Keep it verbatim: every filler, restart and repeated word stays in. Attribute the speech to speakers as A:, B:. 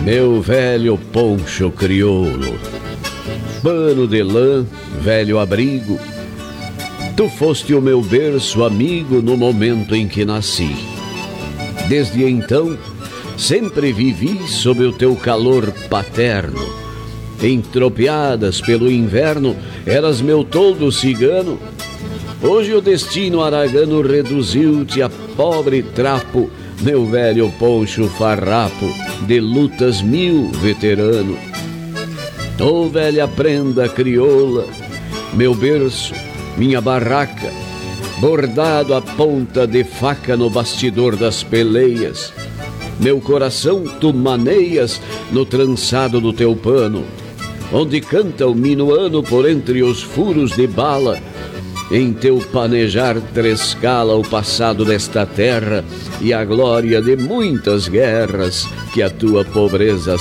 A: meu velho poncho crioulo, pano de lã, velho abrigo, tu foste o meu berço amigo no momento em que nasci. Desde então, sempre vivi sob o teu calor paterno. Entropiadas pelo inverno, eras meu toldo cigano. Hoje o destino aragano reduziu-te a pobre trapo, meu velho poncho farrapo, de lutas mil veterano. Ô velha prenda crioula, meu berço, minha barraca, bordado a ponta de faca no bastidor das peleias. Meu coração tu maneias no trançado do teu pano, onde canta o minuano por entre os furos de bala. Em teu panejar trescala o passado desta terra e a glória de muitas guerras que a tua pobreza